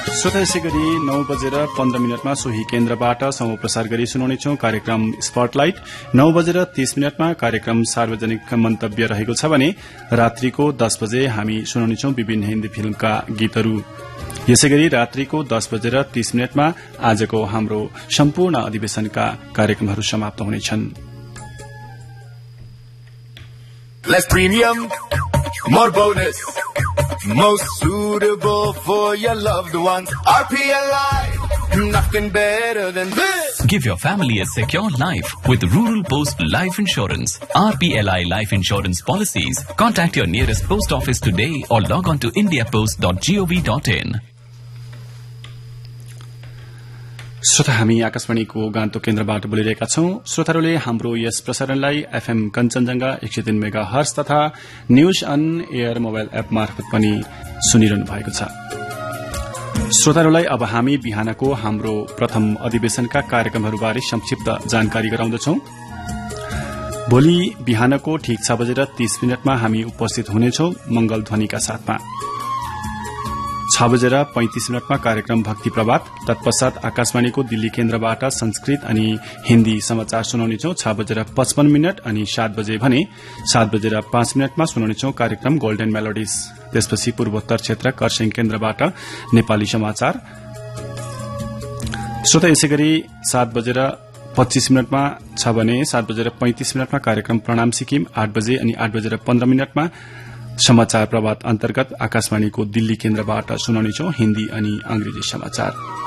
श्रोता यसै गरी 9:15 सोही केन्द्रबाट समप्रसार गरी सुनाउनेछौं कार्यक्रम स्पटलाइट। 9:30 कार्यक्रम सार्वजनिक मन्तव्य रहेको छ भने रात्रिको 10 बजे हामी सुनाउनेछौं विभिन्न हिन्दी फिल्मका गीतहरू। यसै गरी रात्रिको 10:30 आजको हाम्रो सम्पूर्ण अधिवेशनका कार्यक्रमहरू समाप्त हुनेछन्। Less premium, more bonus. Most suitable for your loved ones. RPLI, nothing better than this. Give your family a secure life with Rural Post Life Insurance. RPLI Life Insurance Policies. Contact your nearest post office today or log on to indiapost.gov.in. श्रोता हामी आकाशवाणीको गान्तोक केन्द्रबाट बोलिरहेका छौं। श्रोताहरूले हाम्रो यस प्रसारणलाई FM Kanchenjunga 103 megahertz तथा news on air mobile app मार्फत पनि सुनिरहनु भएको छ। श्रोताहरूलाई अब हामी बिहानको हाम्रो प्रथम अधिवेशनका कार्यक्रमहरूबारे संक्षिप्त जानकारी गराउँदछौं। भोलि बिहानको ठीक 6:30 हामी उपस्थित हुनेछौं मंगल ध्वनिका साथमा। 6:35 कार्यक्रम भक्ति प्रभात। तत्पश्चात आकाशवाणीको दिल्ली केन्द्रबाट संस्कृत अनि हिन्दी समाचार सुनाउनेछौं 6:55 अनि 7 बजे भने 7:05 सुनाउनेछौं कार्यक्रम गोल्डन मेलोडिज। त्यसपछि पूर्वोत्तर क्षेत्र खरसाङ केन्द्रबाट नेपाली समाचार। श्रोता यसै गरी 7:25 छ भने 7:35 कार्यक्रम प्रणाम सिक्किम। 8 बजे अनि 8:15 समाचार प्रभात अन्तर्गत आकाशवाणीको दिल्ली केन्द्रबाट सुनाउनेछौं हिन्दी अनि अंग्रेजी समाचार।